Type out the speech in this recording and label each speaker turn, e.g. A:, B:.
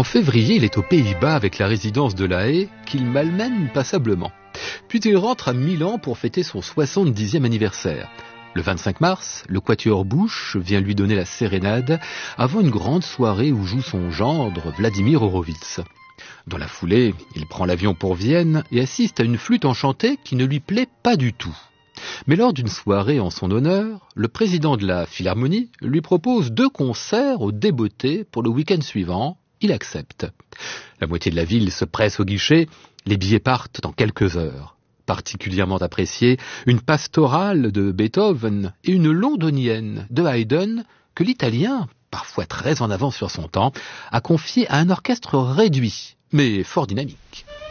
A: En février, il est aux Pays-Bas avec la résidence de La Haye qu'il malmène passablement. Puis il rentre à Milan pour fêter son 70e anniversaire. Le 25 mars, le quatuor Bush vient lui donner la sérénade avant une grande soirée où joue son gendre Vladimir Horowitz. Dans la foulée, il prend l'avion pour Vienne et assiste à une flûte enchantée qui ne lui plaît pas du tout. Mais lors d'une soirée en son honneur, le président de la Philharmonie lui propose 2 concerts au Débeauté pour le week-end suivant. Il accepte. La moitié de la ville se presse au guichet, les billets partent en quelques heures. Particulièrement appréciée, une pastorale de Beethoven et une londonienne de Haydn que l'Italien, parfois très en avance sur son temps, a confiée à un orchestre réduit, mais fort dynamique.